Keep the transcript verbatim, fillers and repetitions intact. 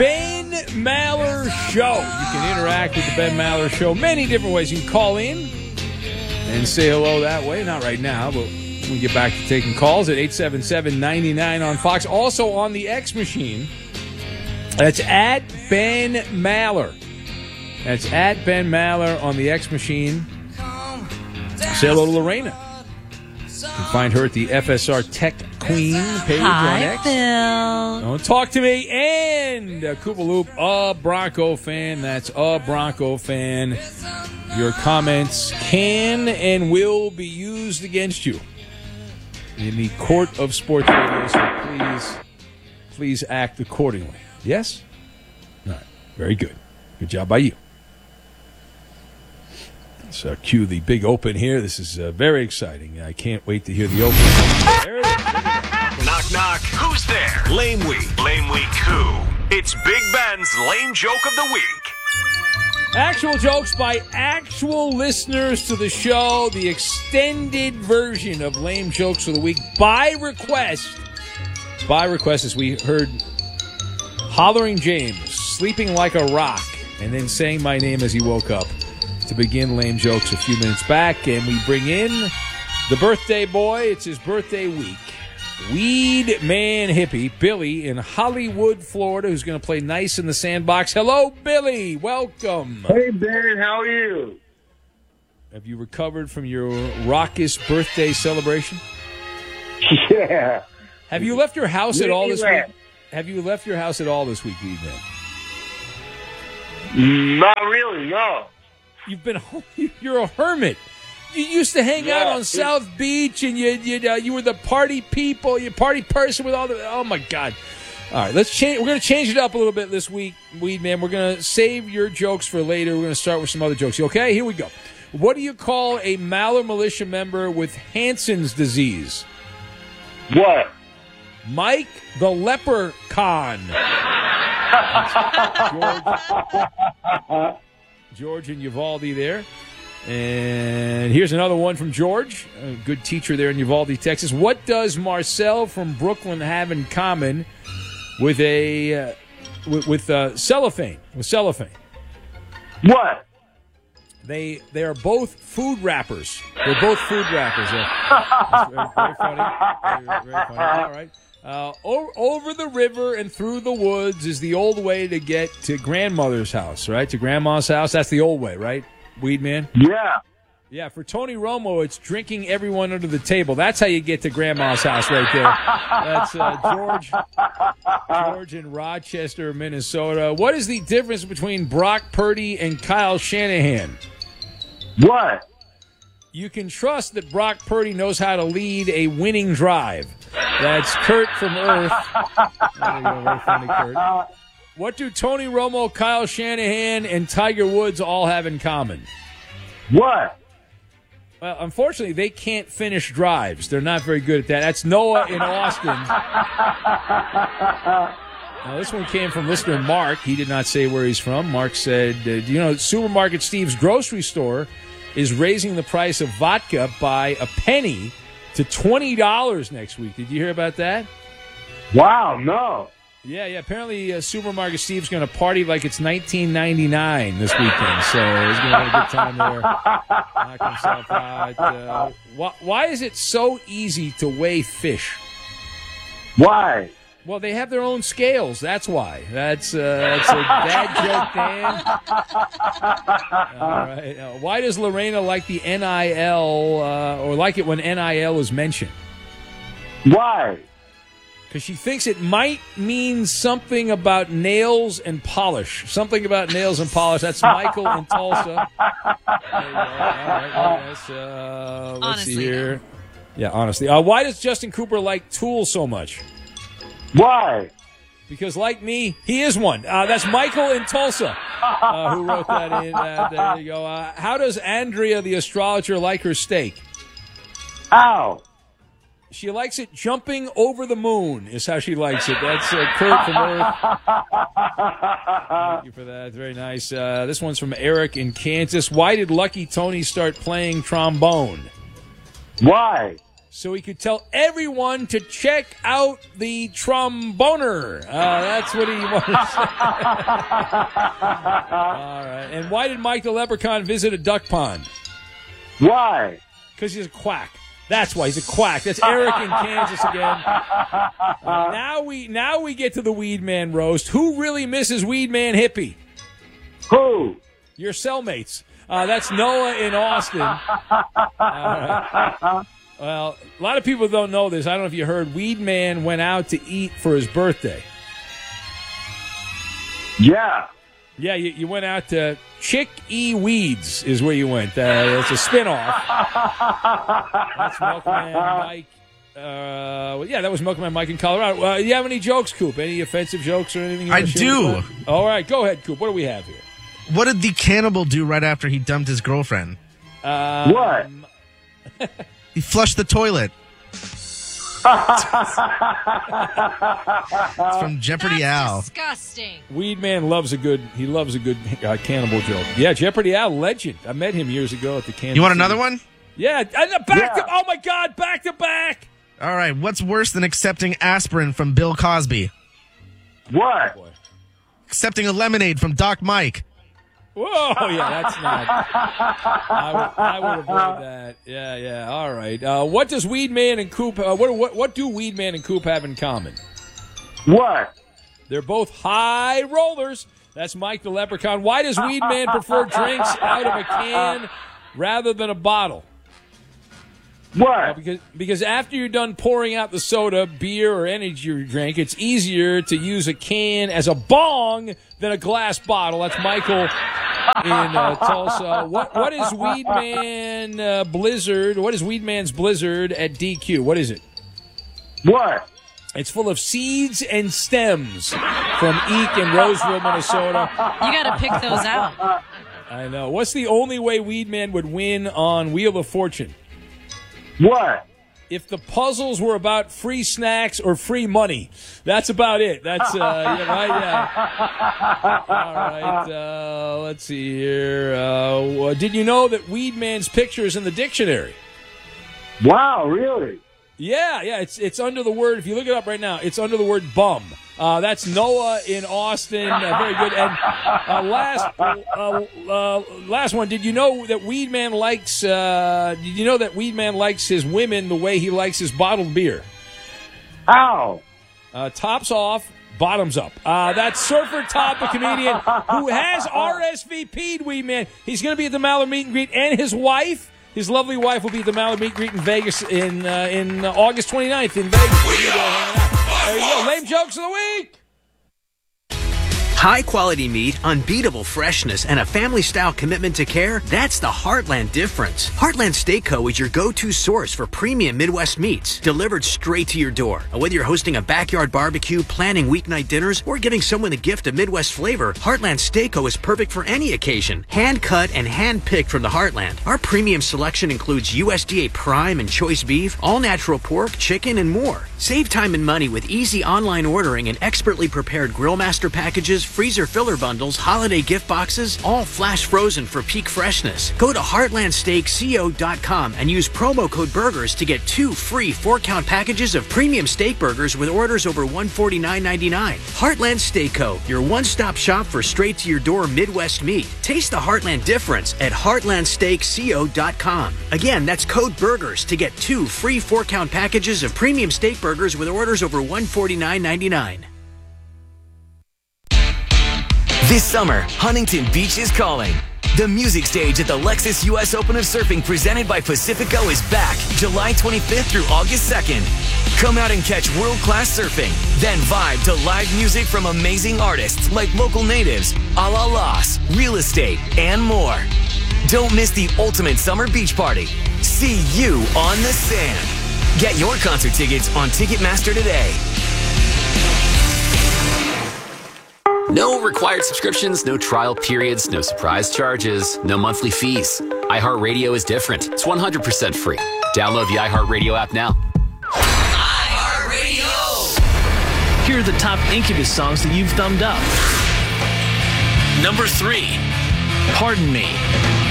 Ben Maller Show. You can interact with the Ben Maller Show many different ways. You can call in and say hello that way. Not right now, but we get back to taking calls at eight seven seven, nine nine on Fox. Also on the X machine, that's at Ben Maller. That's at Ben Maller on the X machine. Say hello to Lorena. You can find her at the F S R Tech Queen page Hi, on X. Phil. Don't talk to me. And uh, Koopa Loop, a Bronco fan. That's a Bronco fan. Your comments can and will be used against you in the court of sports radio, so please, please act accordingly. Yes? All right. Very good. Good job by you. Let's uh, cue the big open here. This is uh, very exciting. I can't wait to hear the open. There it is. Knock, knock. Who's there? Lame Week. Lame Week who? It's Big Ben's Lame Joke of the Week. Actual jokes by actual listeners to the show. The extended version of Lame Jokes of the Week by request. By request, as we heard Hollering James sleeping like a rock and then saying my name as he woke up to begin Lame Jokes a few minutes back. And we bring in the birthday boy. It's his birthday week. Weed Man Hippie, Billy in Hollywood, Florida, who's going to play nice in the sandbox. Hello, Billy. Welcome. Hey, Ben. How are you? Have you recovered from your raucous birthday celebration? Yeah. Have you left your house at all this Where you week? Have you left your house at all this week, Weed Man? Not really, no. You've been you're a hermit. You used to hang out Yeah, on it- South Beach, and you you uh, you were the party people, you party person with all the. Oh my God! All right, let's change. We're going to change it up a little bit this week, Weed Man. We're going to save your jokes for later. We're going to start with some other jokes. You okay? Here we go. What do you call a Maller militia member with Hansen's disease? What? Mike the Leprechaun. George, George and Uvalde there. And here's another one from George, a good teacher there in Uvalde, Texas. What does Marcel from Brooklyn have in common with a uh, with, with uh, cellophane? With cellophane, What? they they are both food wrappers. They're both food wrappers. Uh, that's very, very funny. Very, very funny. All right. Uh, o- over the river and through the woods is the old way to get to grandmother's house, right? To grandma's house. That's the old way, right? Weed Man? Yeah. Yeah, for Tony Romo, it's drinking everyone under the table. That's how you get to Grandma's house right there. That's uh, George George in Rochester, Minnesota. What is the difference between Brock Purdy and Kyle Shanahan? What? You can trust that Brock Purdy knows how to lead a winning drive. That's Kurt from Earth. There you go, very funny, Kurt. What do Tony Romo, Kyle Shanahan, and Tiger Woods all have in common? What? Well, unfortunately, they can't finish drives. They're not very good at that. That's Noah in Austin. Now, this one came from listener Mark. He did not say where he's from. Mark said, uh, you know, Supermarket Steve's grocery store is raising the price of vodka by a penny to twenty dollars next week. Did you hear about that? Wow, no. Yeah, yeah. Apparently, uh, Supermarket Steve's going to party like it's nineteen ninety-nine this weekend. So he's going to have a good time there. Knock himself out. Uh, why, why is it so easy to weigh fish? Why? Well, they have their own scales. That's why. That's, uh, that's a dad joke, Dan. All right. Uh, why does Lorena like the N I L uh, or like it when N I L is mentioned? Why? Because she thinks it might mean something about nails and polish. Something about nails and polish. That's Michael in Tulsa. There you go. All right. Yes, uh, let's Honestly, see here. Yeah, honestly. Uh, why does Justin Cooper like Tool so much? Why? Because, like me, he is one. Uh, that's Michael in Tulsa uh, who wrote that in. Uh, there you go. Uh, how does Andrea, the astrologer, like her steak? How? She likes it jumping over the moon is how she likes it. That's uh, Kurt from Earth. Thank you for that. Very nice. Uh, this one's from Eric in Kansas. Why did Lucky Tony start playing trombone? Why? so he could tell everyone to check out the tromboner. Uh, that's what he wanted to say. All right. And why did Mike the Leprechaun visit a duck pond? Why? Because he's a quack. That's why he's a quack. That's Eric in Kansas again. Uh, now we now we get to the Weed Man roast. Who really misses Weed Man Hippie? Who? Your cellmates. Uh, that's Noah in Austin. All right. Well, a lot of people don't know this. I don't know if you heard. Weed Man went out to eat for his birthday. Yeah. Yeah, you, you went out to Chick E Weeds is where you went. Uh, it's a spinoff. That's Milkman Mike. Uh, well, yeah, that was Milkman Mike in Colorado. Uh, do you have any jokes, Coop? Any offensive jokes or anything? You I wanna share do. with us? All right, go ahead, Coop. What do we have here? What did the cannibal do right after he dumped his girlfriend? Um, What? He flushed the toilet. It's from Jeopardy That's Al. disgusting. Weed Man loves a good. He loves a good uh, cannibal joke. Yeah, Jeopardy Al, legend. I met him years ago at the Kansas. You want City. another one? Yeah, and the back Yeah. to. Oh my God, back to back. All right. What's worse than accepting aspirin from Bill Cosby? What? Accepting a lemonade from Doc Mike. Whoa, yeah, that's not. I would, I would avoid that. Yeah, yeah. All right. Uh, what does Weed Man and Coop? Uh, what, what what do Weed Man and Coop have in common? What? They're both high rollers. That's Mike the Leprechaun. Why does Weed Man prefer drinks out of a can rather than a bottle? What? Because because after you're done pouring out the soda, beer, or energy drink, it's easier to use a can as a bong than a glass bottle. That's Michael in uh, Tulsa. What what is Weed Man uh, Blizzard? What is Weed Man's Blizzard at D Q? What is it? What? It's full of seeds and stems from Eek in Roseville, Minnesota. You got to pick those out. I know. What's the only way Weed Man would win on Wheel of Fortune? What? If the puzzles were about free snacks or free money. That's about it. That's, uh, yeah, right? Yeah. All right. Uh, let's see here. Uh, did you know that Weed Man's picture is in the dictionary? Wow, really? Yeah, yeah. It's it's under the word, if you look it up right now, it's under the word bum. Uh, that's Noah in Austin. Uh, very good. And uh, last uh, uh, last one. Did you know that Weed Man likes? Uh, did you know that Weed Man likes his women the way he likes his bottled beer? How? Uh, tops off, bottoms up. Uh, that's Surfer Todd, the comedian, who has R S V P'd Weed Man. He's going to be at the Mallard Meet and Greet, and his wife, his lovely wife, will be at the Mallard Meet and Greet in Vegas in uh, in uh, August twenty-ninth in Vegas. We are there you go. Lame jokes of the week. High quality meat, unbeatable freshness, and a family style commitment to care, that's the Heartland difference. Heartland Steak Co. is your go-to source for premium Midwest meats, delivered straight to your door. Whether you're hosting a backyard barbecue, planning weeknight dinners, or giving someone a gift of Midwest flavor, Heartland Steak Co. is perfect for any occasion. Hand cut and hand picked from the Heartland. Our premium selection includes U S D A prime and choice beef, all natural pork, chicken, and more. Save time and money with easy online ordering and expertly prepared Grill Master packages, freezer filler bundles, holiday gift boxes, all flash frozen for peak freshness. Go to heartland steak co dot com and use promo code BURGERS to get two free four-count packages of premium steak burgers with orders over one hundred forty-nine ninety-nine. Heartland Steak Co., your one-stop shop for straight-to-your-door Midwest meat. Taste the Heartland difference at heartland steak co dot com. Again, that's code BURGERS to get two free four-count packages of premium steak burgers with orders over one hundred forty-nine ninety-nine. This summer, Huntington Beach is calling. The music stage at the Lexus U S Open of Surfing presented by Pacifico is back July twenty-fifth through August second. Come out and catch world-class surfing, then vibe to live music from amazing artists like Local Natives, A La Las, Real Estate, and more. Don't miss the ultimate summer beach party. See you on the sand. Get your concert tickets on Ticketmaster today. No required subscriptions, no trial periods, no surprise charges, no monthly fees. iHeartRadio is different. It's one hundred percent free. Download the iHeartRadio app now. iHeartRadio! Here are the top Incubus songs that you've thumbed up. Number three. Pardon Me.